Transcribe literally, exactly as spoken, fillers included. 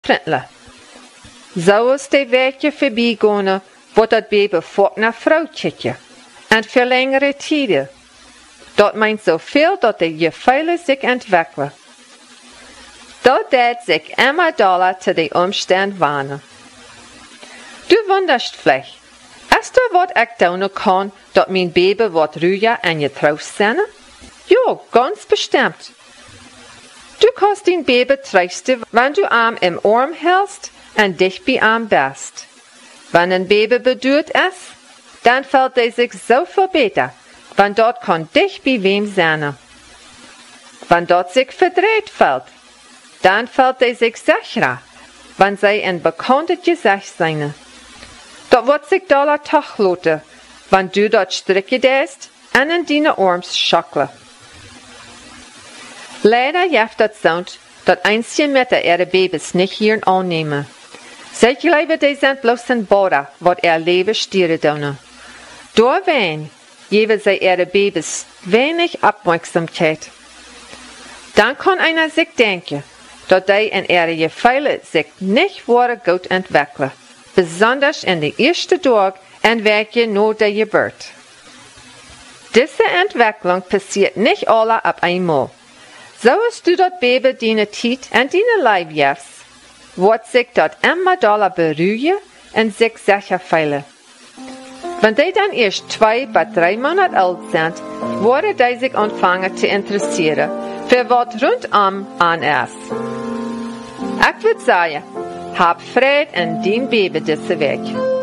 sprintelen. Zo is de weekje voorbijgaan, wordt dat baby voort naar vrouw kijken. En voor langere tijden. Dat meint zoveel dat de gevoelens zich ontwikkelen. Dat deed zich immer doller te de omstand warnen. Du wunderst vielleicht, ist er wat ik doen kan, dat mijn baby wat ruhiger en getrouwd zijn? Ja, ganz bestimmt. Du kannst dein Baby trösten, wenn du am im Arm hältst und dich bei am bist. Wenn ein Baby bedürft ist, dann fällt er sich so viel besser, wenn dort kann dich bei wem sein. Wenn dort sich verdreht fällt, dann fällt er sich sicherer, wenn sie ein bekanntes Gesicht sein. Dort wird sich doller tachloten, wenn du dort stricke dest und in deine Arms schackle. Leider jeft dat zout, dat einzige met de ihre Babys nicht hier annehmen. Sie glauben, die sind bloß ein Boden, wat ihr Leben stieren doen. Doorween geben sie ihre Babys wenig Aufmerksamkeit. Dann kann einer sich denken, dass die in ihre Gefühle sich nicht wahre gut entwickeln, besonders in den ersten Tag und Wochen nach der Geburt. Diese Entwicklung passiert nicht alle auf einmal. So ist du dat Baby deine Tiet und deine Leib jefst, wird sich dort immer doller beruhigen und sich sicher fühlen. Wenn die dann erst zwei bis drei Monate alt sind, werden die sich anfangen zu interessieren, für was rundum an ist. Ich würde sagen, hab Freude in dein Baby diese Weg.